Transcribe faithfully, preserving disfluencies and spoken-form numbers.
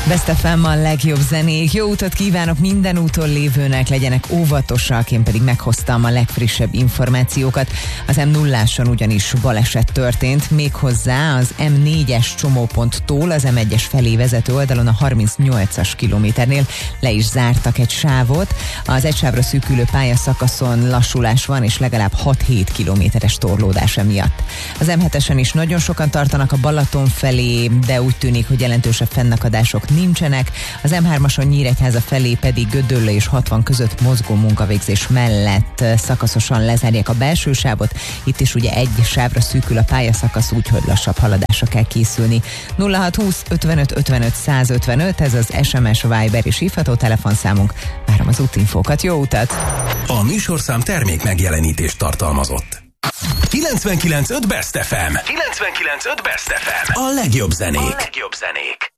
Best ef em a legjobb zenék. Jó utat kívánok minden úton lévőnek, legyenek óvatosak, én pedig meghoztam a legfrissebb információkat. Az em nulláson ugyanis baleset történt, méghozzá az em négyes csomóponttól az em egyes felé vezető oldalon a harmincnyolcas kilométernél le is zártak egy sávot. Az egy sávra szűkülő pályaszakaszon lassulás van, és legalább hat-hét kilométeres torlódás emiatt. Az em hetesen is nagyon sokan tartanak a Balaton felé, de úgy tűnik, hogy jelentősebb fennakadások nincsenek. Az em hármason Nyíregyháza felé pedig Gödöllő és hatvan között mozgó munkavégzés mellett szakaszosan lezárják a belső sávot. Itt is ugye egy sávra szűkül a pályaszakasz, úgyhogy lassabb haladásra kell készülni. nulla hat húsz ötvenöt ötvenöt száz ötvenöt, ez az es em es, Viber és hívható telefonszámunk. Várom az útinfókat, jó utat! A műsorszám termék megjelenítést tartalmazott. kilencvenkilenc pont öt Best ef em. kilencvenkilenc pont öt Best ef em. A legjobb zenék. A legjobb zenék.